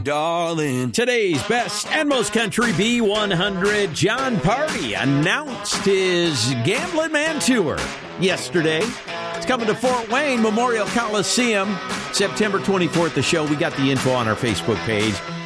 darling. Today's best and most country B100, John Party announced his Gambling Man Tour yesterday. It's coming to Fort Wayne Memorial Coliseum, September 24th, the show. We got the info on our Facebook page.